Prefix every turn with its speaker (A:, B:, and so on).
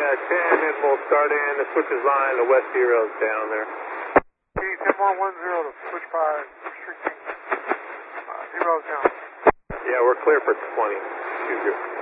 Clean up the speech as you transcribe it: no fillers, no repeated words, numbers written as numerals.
A: 10, and we'll start in the switches line, the west zero's down there.
B: T-110 to switch by restricting zeros down.
A: Yeah, we're clear for 20.